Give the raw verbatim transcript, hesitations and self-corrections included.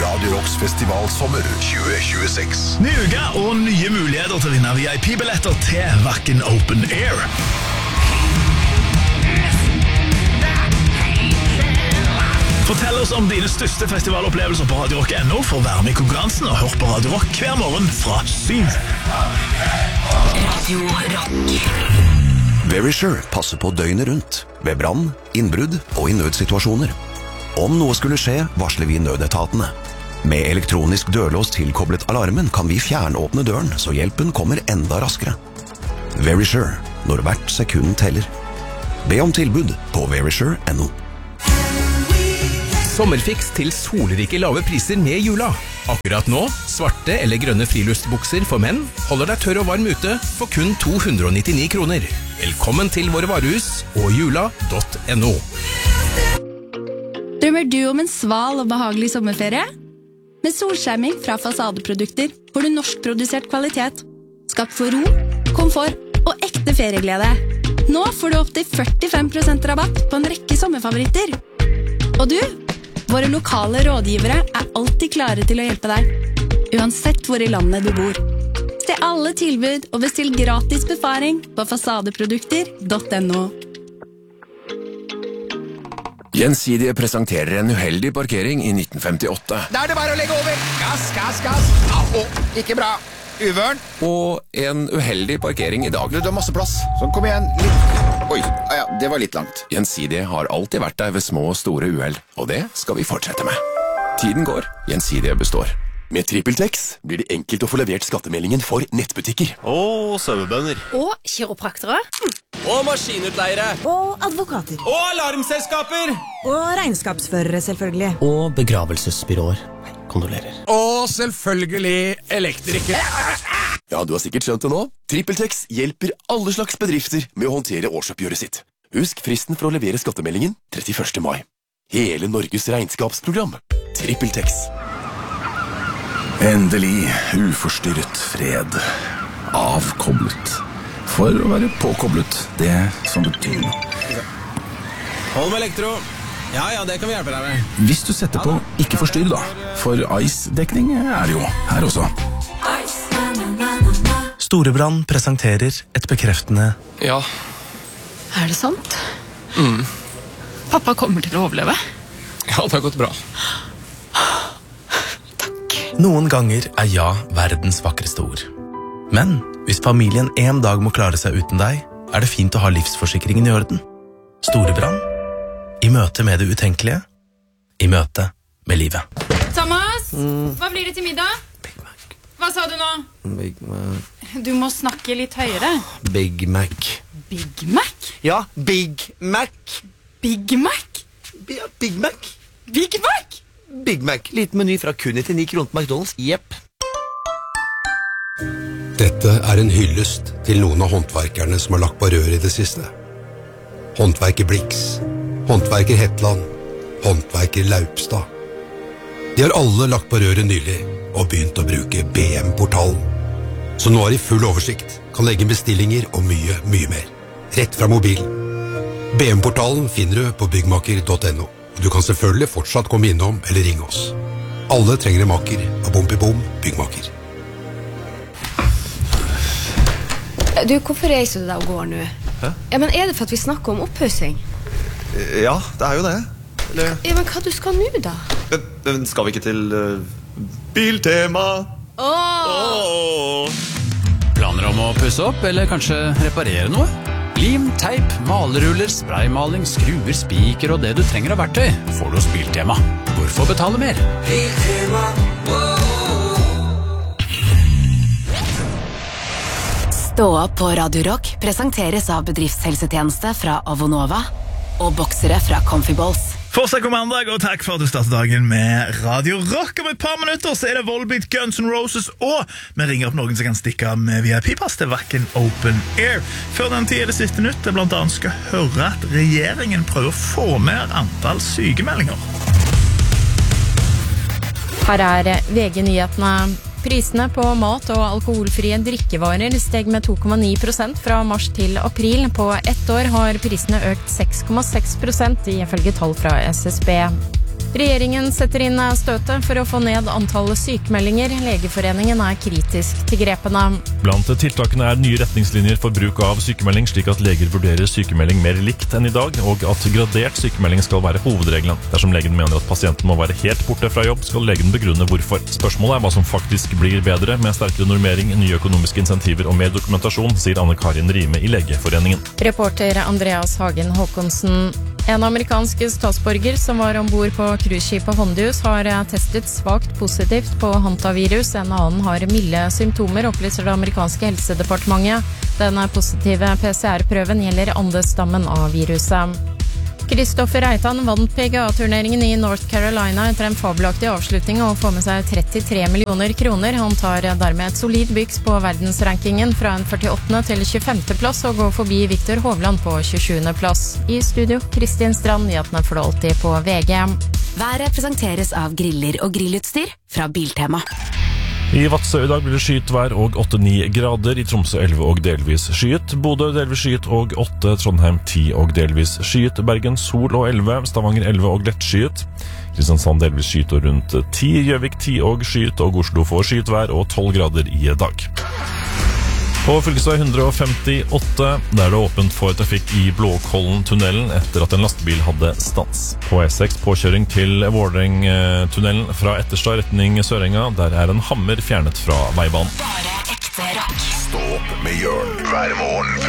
Radio Rocks festivalsommer tjue tjueseks. Ny uke og nye muligheter til å vinne V I P-billetter til Wacken Open Air. Fortell oss om dine største festivalopplevelser på Radio Rock punktum no for å være med i konkurransen og hør på Radio Rock hver morgen fra syv. Radio Rock. Verisure passer på døgnet rundt, ved brann, innbrudd og i nødsituasjoner. Om noe skulle skje, varsler vi nødetatene. Med elektronisk dørlås tilkoblet alarmen kan vi fjernåpne døren, så hjelpen kommer enda raskere. Verisure, når hvert sekund teller. Be om tilbud på verisure punktum no. Sommerfiks til solrike lave priser med jula. Akkurat nå, svarte eller grønne friluftsbukser for menn holder deg tørr og varm ute for kun to hundre og nittini kroner. Velkommen til våre varehus og jula punktum no. Drømmer du om en sval og behagelig sommerferie? Med solskjerming fra Fasadeprodukter får du norskprodusert kvalitet, skapt for ro, komfort og ekte ferieglede. Nå får du opp til førtifem prosent rabatt på en rekke sommerfavoritter. Og du, våre lokale rådgivere er alltid klare til å hjelpe deg, uansett hvor i landet du bor. Se alle tilbud og bestill gratis befaring på fasadeprodukter punktum no. Gjensidige presenterer en uheldig parkering i nitten femtiåtte. Da er det bare å legge over. Gass, gass, gass. Au, ikke bra. Uvørn. Og en uheldig parkering i dag. Du har masse plass. Så kom igjen, litt. Oi, ja, det var litt langt. Gjensidige har alltid vært der ved små og store uheld, og det skal vi fortsette med. Tiden går, Gjensidige består. Med TrippelTex blir det enkelt å få levert skattemeldingen for nettbutikker. Og sauebønder. Og kiropraktere. Og maskinutleiere. Og advokater. Og alarmselskaper. Og regnskapsførere, selvfølgelig. Og begravelsesbyråer. Kondolerer. Og selvfølgelig elektrikere. Ja, du har sikkert skjønt det nå. TrippelTex hjelper alle slags bedrifter med å håndtere årsoppgjøret sitt. Husk fristen for å levere skattemeldingen trettiførste mai. Hele Norges regnskapsprogram. TrippelTex. Endelig uforstyrret fred. Avkoblet. For å være påkoblet, det som betyr noe. Hold med elektro. Ja, ja, det kan vi hjelpe deg med. Hvis du setter på ikke forstyrr da, for ice-dekning er det jo her også. Storebrand presenterer et bekreftende Ja. Er det sant? Mm. Pappa kommer til å overleve. Ja, det har gått bra. Noen ganger er ja verdens vakreste ord. Men hvis familien en dag må klare seg uten deg, er det fint å ha livsforsikringen i orden. Storebrand. I møte med det utenkelige. I møte med livet. Thomas, Mm. hva blir det til middag? Hva sa du nå? Big Mac. Du må snakke litt høyere. Big Mac. Big Mac? Ja, Big Mac. Big Mac? Ja, Big Mac. Big Mac? Big Mac. Liten meny fra kun nittioni kroner på McDonald's. Jepp. Dette er en hyllest til noen av håndverkerne som har lagt på rør i det siste. Håndverker Blix, håndverker Hetland, håndverker Laupstad. De har alle lagt på røret nylig og begynt å bruke B M-portalen. Så nå har de full oversikt, kan legge bestillinger og mye, mye mer. Rett fra mobilen. B M-portalen finner du på byggmaker punktum no. Du kan selvfølgelig fortsatt komme innom eller ringe oss. Alle trenger en maker av Bom i Bom byggmaker. Du, hvorfor reiser du deg og går nå? Hæ? Ja, men er det for at vi snakker om opphøsing? Ja, det er jo det. Eller... Ja, men hva du skal nå da? Men, men skal vi ikke til uh, Biltema? Åh! Åh! Planer om å pusse opp, eller kanskje reparere noe? Lim, teip, maleruller, spraymaling, skruer, spiker og det du trenger av verktøy får du hos Biltema. Hvorfor betale mer? Biltema, Stå opp på Radio Rock presenteres av bedriftshelsetjeneste fra Avonova og boksere fra Comfy Balls. Fortsatt god mandag, og takk for at du starter dagen med Radio Rock. Om et par minutter så er det Volbeat, Guns N' Roses, og vi ringer opp noen som kan stikke av med V I P-pass til Wacken Open Air. Før den tid er det siste nytt, det blant annet skal høre at regjeringen prøver å få ned antall sykemeldinger. Her er V G-nyhetene. Prisene på mat og alkoholfrie drikkevarer steg med to komma ni prosent fra mars til april. På ett år har prisene økt seks komma seks prosent ifølge tall fra S S B. Regjeringen setter inn støtet for å få ned antallet sykemeldinger. Legeforeningen er kritisk til grepene. Blant tiltakene er nye retningslinjer for bruk av sykemelding, slik at leger vurderer sykemelding mer likt enn i dag, og at gradert sykemelding skal være hovedregelen. Dersom legen mener at pasienten må være helt borte fra jobb, skal legen begrunne hvorfor. Spørsmålet er hva som faktisk blir bedre med sterkere normering, nye økonomiske insentiver og mer dokumentasjon, sier Anne Karin Rime i Legeforeningen. Reporter Andreas Hagen Håkonsen. En amerikansk statsborger som var ombord på cruiseskipet Hondius har testet svagt positivt på hantavirus. En annen har milde symptomer, opplyser det amerikanske helsedepartementet. Den positive P C R-prøven gjelder andestammen av viruset. Kristoffer Reitan vant P G A-turneringen i North Carolina etter en fabelaktig avslutning og får med seg trettitre millioner kroner. Han tar dermed et solid byks på verdensrankingen fra en førtiåttende til tjuefemte plass og går forbi Victor Hovland på tjuesjuende plass. I studio, Kristin Strand, nyhetene får du alltid på V G. Været presenteres av griller og grillutstyr fra Biltema. I Vadsø i dag blir det skyet vær og åtte til ni grader, i Tromsø elleve og delvis skyet, Bodø delvis skyet og åtte, Trondheim ti og delvis skyet, Bergen sol og elleve, Stavanger elleve og lett skyet, Kristiansand delvis skyet og rundt ti, Gjøvik ti og skyet, og Oslo får skyet vær og tolv grader i dag. På fylkesvei ett hundre femtiåtte, der er det åpent for trafikk i Blåkollen-tunnelen etter at en lastebil hadde stans. På E seks påkjøring til Vårdeng-tunnelen fra Etterstad retning Sørenga, der er en hammer fjernet fra veibanen. Stå opp med Jørn hver morgen